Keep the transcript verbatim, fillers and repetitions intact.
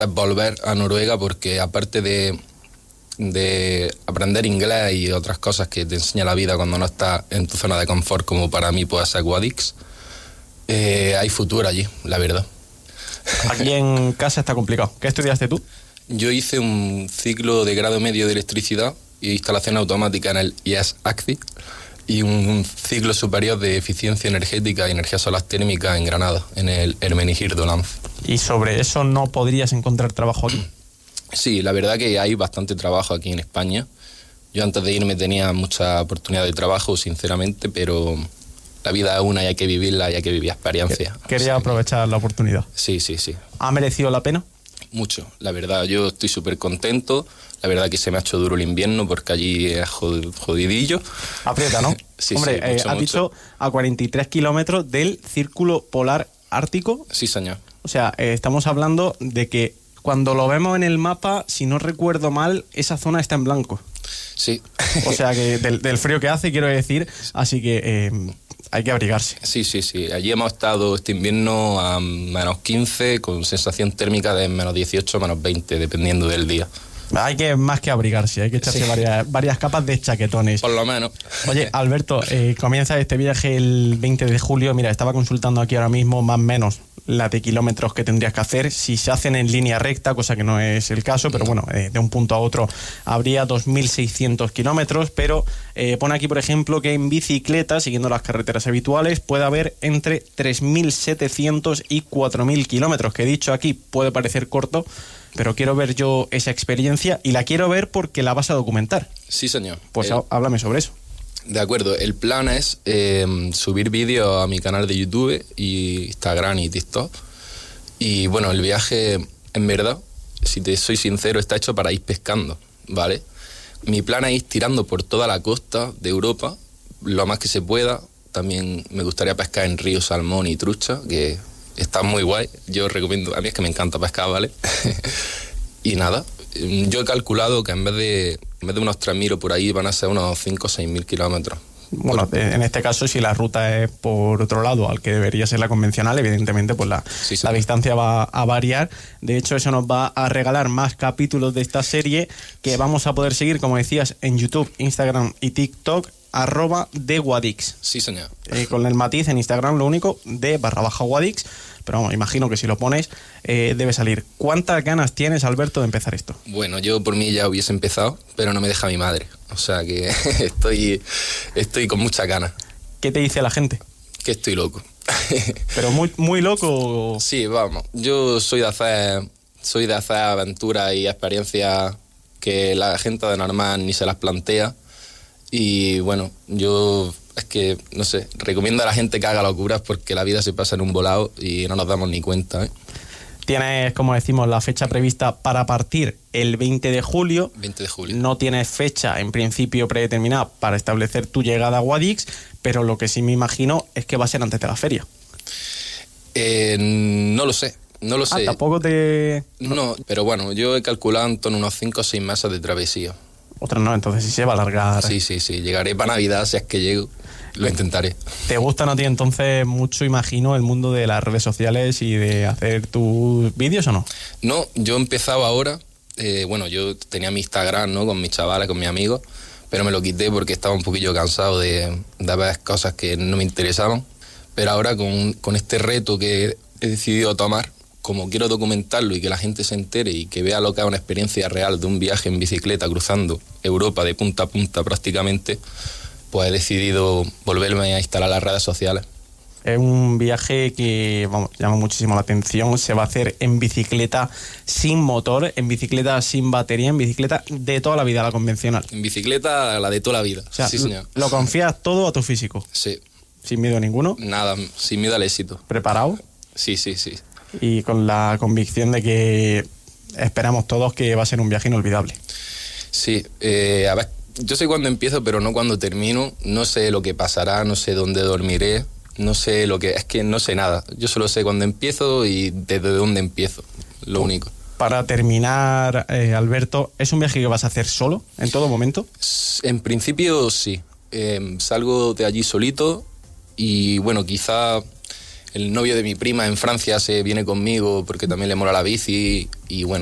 volver a Noruega porque aparte de, de aprender inglés y otras cosas que te enseña la vida cuando no estás en tu zona de confort, como para mí puede ser Guadix, eh, hay futuro allí, la verdad. Aquí en casa está complicado. ¿Qué estudiaste tú? Yo hice un ciclo de grado medio de electricidad y instalación automática en el I E S A C C I y un ciclo superior de eficiencia energética y energía solar térmica en Granada, en el Hermenegildo Lanz. ¿Y sobre eso no podrías encontrar trabajo aquí? Sí, la verdad que hay bastante trabajo aquí en España. Yo antes de irme tenía mucha oportunidad de trabajo, sinceramente, pero la vida es una y hay que vivirla y hay que vivir experiencias. Quería aprovechar la oportunidad. Sí, sí, sí. ¿Ha merecido la pena? Mucho, la verdad. Yo estoy súper contento. La verdad que se me ha hecho duro el invierno porque allí es jodidillo. Aprieta, ¿no? Sí, Hombre, sí, mucho, eh, has mucho. dicho a cuarenta y tres kilómetros del Círculo Polar Ártico. Sí, señor. O sea, eh, estamos hablando de que cuando lo vemos en el mapa, si no recuerdo mal, esa zona está en blanco. Sí. O sea, que del, del frío que hace, quiero decir, así que eh, hay que abrigarse. Sí, sí, sí. Allí hemos estado este invierno a menos quince, con sensación térmica de menos dieciocho, menos veinte, dependiendo del día. Hay que más que abrigarse, hay que echarse sí. varias, varias capas de chaquetones. Por lo menos. Oye, Alberto, eh, comienza este viaje el veinte de julio. Mira, estaba consultando aquí ahora mismo más o menos la de kilómetros que tendrías que hacer. Si se hacen en línea recta, cosa que no es el caso, pero bueno, eh, de un punto a otro habría dos mil seiscientos kilómetros, pero eh, pone aquí, por ejemplo, que en bicicleta, siguiendo las carreteras habituales, puede haber entre tres mil setecientos y cuatro mil kilómetros, que dicho aquí puede parecer corto, pero quiero ver yo esa experiencia y la quiero ver porque la vas a documentar. Sí, señor. Pues el... háblame sobre eso. De acuerdo, el plan es eh, subir vídeos a mi canal de YouTube y Instagram y TikTok. Y bueno, el viaje, en verdad, si te soy sincero, está hecho para ir pescando, ¿vale? Mi plan es ir tirando por toda la costa de Europa, lo más que se pueda. También me gustaría pescar en río salmón y trucha, que está muy guay. Yo recomiendo, a mí es que me encanta pescar, ¿vale? Y nada, yo he calculado que en vez de en vez de unos tres mil por ahí van a ser unos cinco o seis mil kilómetros. Bueno, en este caso, si la ruta es por otro lado al que debería ser la convencional, evidentemente pues la, sí, sí. la distancia va a variar. De hecho, eso nos va a regalar más capítulos de esta serie que vamos a poder seguir, como decías, en YouTube, Instagram y TikTok, arroba de Guadix. Sí, señor. Eh, con el matiz en Instagram, lo único, de barra baja Guadix. Pero vamos, imagino que si lo pones, eh, debe salir. ¿Cuántas ganas tienes, Alberto, de empezar esto? Bueno, yo por mí ya hubiese empezado, pero no me deja mi madre. O sea que estoy, estoy con muchas ganas. ¿Qué te dice la gente? Que estoy loco. ¿Pero muy, muy loco? Sí, vamos. Yo soy de hacer, soy de hacer aventuras y experiencias que la gente de normal ni se las plantea. Y bueno, yo... es que, no sé, recomiendo a la gente que haga locuras porque la vida se pasa en un volado y no nos damos ni cuenta, ¿eh? Tienes, como decimos, la fecha prevista para partir el veinte de julio. veinte de julio. No tienes fecha, en principio, predeterminada para establecer tu llegada a Guadix, pero lo que sí me imagino es que va a ser antes de la feria. Eh, no lo sé, no lo ah, sé. ¿Tampoco te...? No, pero bueno, yo he calculado en torno a unos cinco o seis meses de travesía. Otra no, entonces sí se va a alargar. Sí, sí, sí, llegaré para Navidad, si es que llego. Lo intentaré. ¿Te gustan a ti entonces mucho, imagino, el mundo de las redes sociales y de hacer tus vídeos o no? No, yo he empezado ahora, eh, bueno, yo tenía mi Instagram, ¿no?, con mis chavales, con mis amigos, pero me lo quité porque estaba un poquillo cansado de, de ver cosas que no me interesaban. Pero ahora con, con este reto que he decidido tomar, como quiero documentarlo y que la gente se entere y que vea lo que es una experiencia real de un viaje en bicicleta cruzando Europa de punta a punta prácticamente, pues he decidido volverme a instalar las redes sociales. Es un viaje que, vamos, llama muchísimo la atención. Se va a hacer en bicicleta sin motor, en bicicleta sin batería, en bicicleta de toda la vida, la convencional. En bicicleta, la de toda la vida. O sea, sí, señor. Lo confías todo a tu físico. Sí. Sin miedo ninguno. Nada, sin miedo al éxito. ¿Preparado? Sí, sí, sí. Y con la convicción de que esperamos todos que va a ser un viaje inolvidable. Sí, eh, a ver, yo sé cuándo empiezo, pero no cuándo termino. No sé lo que pasará, no sé dónde dormiré, no sé lo que... Es que no sé nada. Yo solo sé cuándo empiezo y desde dónde empiezo, lo único. Para terminar, eh, Alberto, ¿es un viaje que vas a hacer solo en todo momento? En principio, sí. Eh, salgo de allí solito y, bueno, quizá el novio de mi prima en Francia se viene conmigo porque también le mola la bici y bueno,